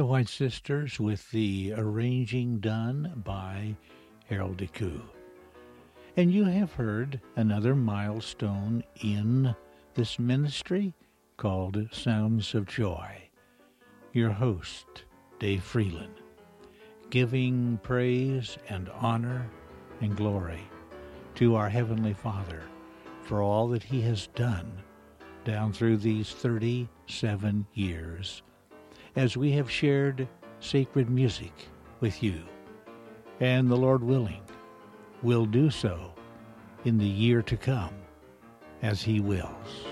The White Sisters with the arranging done by Harold DeCoux. And you have heard another milestone in this ministry called Sounds of Joy. Your host, Dave Freeland, giving praise and honor and glory to our Heavenly Father for all that He has done down through these 37 years as we have shared sacred music with you. And the Lord willing, will do so in the year to come as He wills.